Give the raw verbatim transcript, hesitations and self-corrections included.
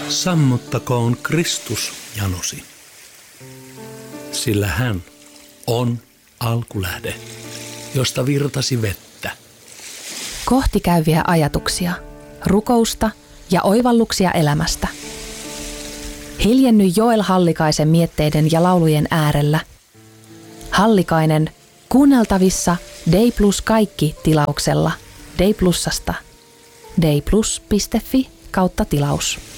Sammuttakoon Kristus janosi, sillä hän on alkulähde, josta virtasi vettä. Kohti käyviä ajatuksia, rukousta ja oivalluksia elämästä. Hiljenny Joel Hallikaisen mietteiden ja laulujen äärellä. Hallikainen kuunneltavissa Dei Plus kaikki -tilauksella Dei Plusasta. deiplus piste fi kautta tilaus.